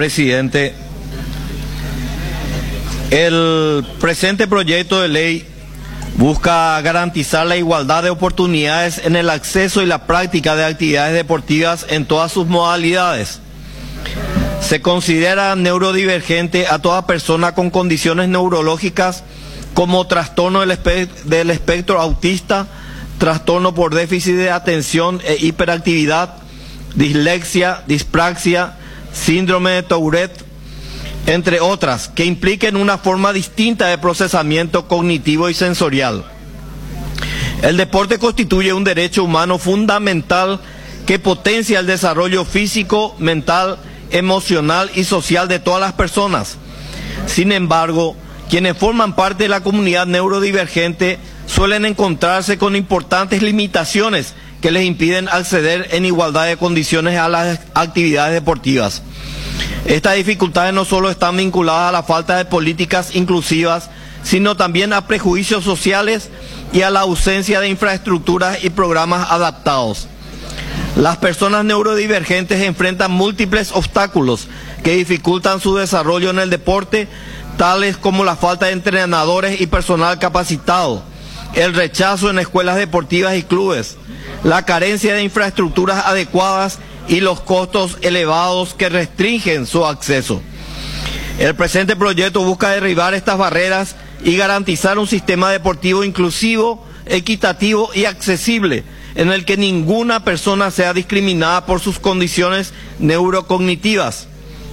presidente. El presente proyecto de ley busca garantizar la igualdad de oportunidades en el acceso y la práctica de actividades deportivas en todas sus modalidades. Se considera neurodivergente a toda persona con condiciones neurológicas como trastorno del espectro autista, trastorno por déficit de atención e hiperactividad, dislexia, dispraxia, síndrome de Tourette, entre otras, que impliquen una forma distinta de procesamiento cognitivo y sensorial. El deporte constituye un derecho humano fundamental que potencia el desarrollo físico, mental, emocional y social de todas las personas. Sin embargo, quienes forman parte de la comunidad neurodivergente suelen encontrarse con importantes limitaciones que les impiden acceder en igualdad de condiciones a las actividades deportivas. Estas dificultades no solo están vinculadas a la falta de políticas inclusivas, sino también a prejuicios sociales y a la ausencia de infraestructuras y programas adaptados. Las personas neurodivergentes enfrentan múltiples obstáculos que dificultan su desarrollo en el deporte, tales como la falta de entrenadores y personal capacitado, el rechazo en escuelas deportivas y clubes, la carencia de infraestructuras adecuadas y los costos elevados que restringen su acceso. El presente proyecto busca derribar estas barreras y garantizar un sistema deportivo inclusivo, equitativo y accesible, en el que ninguna persona sea discriminada por sus condiciones neurocognitivas.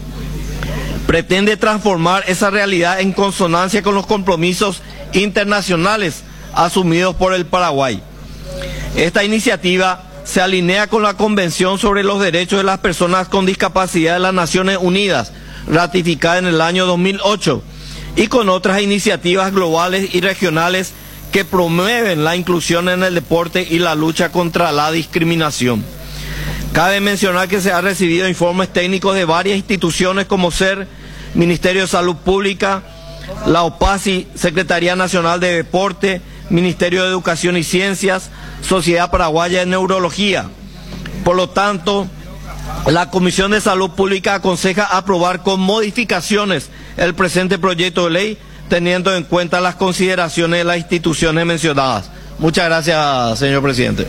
Pretende transformar esa realidad en consonancia con los compromisos internacionales asumidos por el Paraguay. Esta iniciativa se alinea con la Convención sobre los Derechos de las Personas con Discapacidad de las Naciones Unidas, ratificada en el año 2008, y con otras iniciativas globales y regionales que promueven la inclusión en el deporte y la lucha contra la discriminación. Cabe mencionar que se han recibido informes técnicos de varias instituciones como ser Ministerio de Salud Pública, la OPACI, Secretaría Nacional de Deporte, Ministerio de Educación y Ciencias, Sociedad Paraguaya de Neurología. Por lo tanto, la Comisión de Salud Pública aconseja aprobar con modificaciones el presente proyecto de ley, teniendo en cuenta las consideraciones de las instituciones mencionadas. Muchas gracias, señor presidente.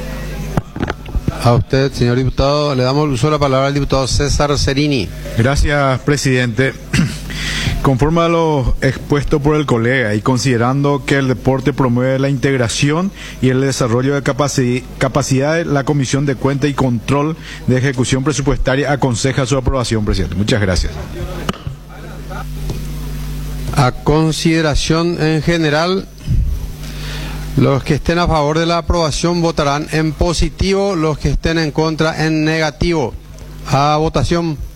A usted, señor diputado, le damos el uso de la palabra al diputado César Cerini. Gracias, presidente. Conforme a lo expuesto por el colega y considerando que el deporte promueve la integración y el desarrollo de capacidades, la Comisión de Cuenta y Control de Ejecución Presupuestaria aconseja su aprobación, presidente. Muchas gracias. A consideración en general, los que estén a favor de la aprobación votarán en positivo, los que estén en contra en negativo. A votación.